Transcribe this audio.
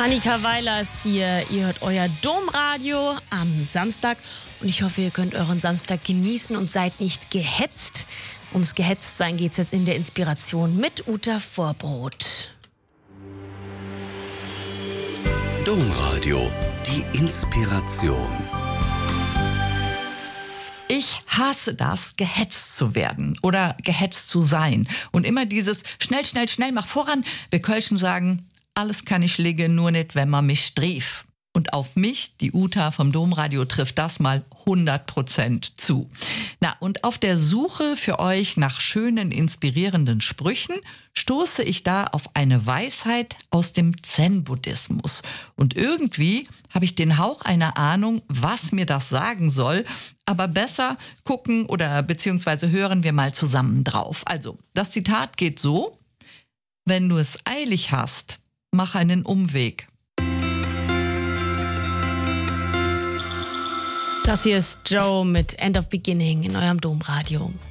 Annika Weiler ist hier. Ihr hört euer Domradio am Samstag. Und ich hoffe, ihr könnt euren Samstag genießen und seid nicht gehetzt. Ums Gehetztsein geht es jetzt in der Inspiration mit Uta Vorbrot. Domradio, die Inspiration. Ich hasse das, gehetzt zu werden oder gehetzt zu sein. Und immer dieses schnell, schnell, schnell, mach voran. Wir Kölschen sagen, alles kann ich liegen, nur nicht, wenn man mich strief. Und auf mich, die Uta vom Domradio, trifft das mal 100% zu. Na, und auf der Suche für euch nach schönen, inspirierenden Sprüchen stoße ich da auf eine Weisheit aus dem Zen-Buddhismus. Und irgendwie habe ich den Hauch einer Ahnung, was mir das sagen soll. Aber besser gucken oder beziehungsweise hören wir mal zusammen drauf. Also, das Zitat geht so: Wenn du es eilig hast, mach einen Umweg. Das hier ist Joe mit End of Beginning in eurem Domradio.